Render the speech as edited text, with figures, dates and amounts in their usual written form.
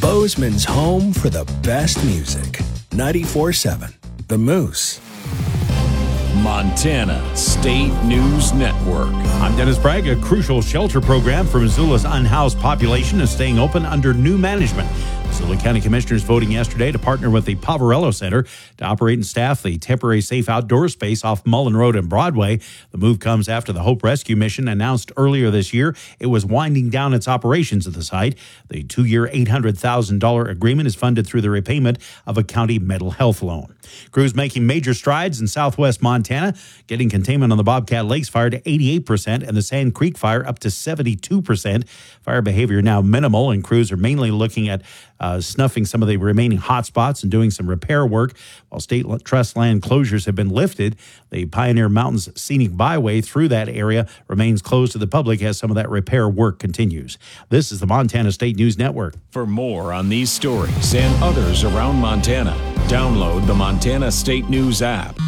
Bozeman's home for the best music. 94.7 The Moose. Montana State News Network. I'm Dennis Bragg. A crucial shelter program for Missoula's unhoused population is staying open under new management. Missoula County Commissioners voting yesterday to partner with the Poverello Center to operate and staff the temporary safe outdoor space off Mullen Road and Broadway. The move comes after the Hope Rescue Mission announced earlier this year it was winding down its operations at the site. The 2-year $800,000 agreement is funded through the repayment of a county mental health loan. Crews making major strides in southwest Montana, getting containment on the Bobcat Lakes fire to 88% and the Sand Creek fire up to 72%. Fire behavior now minimal, and crews are mainly looking at snuffing some of the remaining hot spots and doing some repair work. While state trust land closures have been lifted, the Pioneer Mountains Scenic Byway through that area remains closed to the public as some of that repair work continues. This is the Montana State News Network. For more on these stories and others around Montana, download the Montana State News app.